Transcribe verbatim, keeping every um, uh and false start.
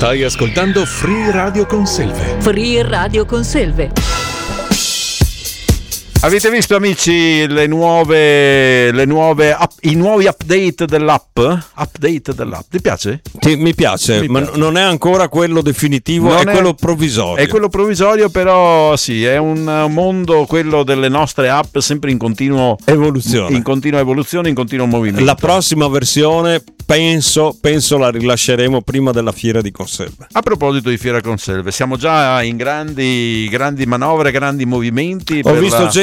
Stai ascoltando Free Radio Conselve. Free Radio Conselve. Avete visto, amici, le nuove, le nuove up, i nuovi update dell'app? Update dell'app, ti piace? Sì, mi piace, mi ma piace. Non è ancora quello definitivo, non è, è quello provvisorio. È quello provvisorio, però sì, è un mondo, quello delle nostre app, sempre in continuo evoluzione, in continua evoluzione, in continuo movimento. La prossima versione penso, penso la rilasceremo prima della fiera di Conselve. A proposito di fiera Conselve, siamo già in grandi, grandi manovre, grandi movimenti. Ho per visto la...